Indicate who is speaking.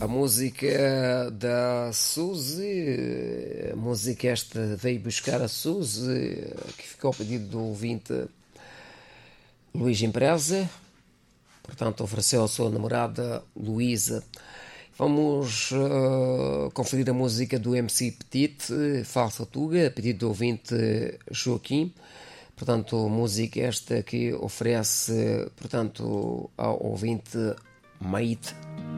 Speaker 1: A música da Suzy, a música esta veio buscar a Suzy, que ficou ao pedido do ouvinte Luís Empresa, portanto ofereceu à sua namorada Luísa. Vamos conferir a música do MC Petit, Falsa Tuga, a pedido do ouvinte Joaquim. Portanto, música esta que oferece, portanto, ao ouvinte Maite.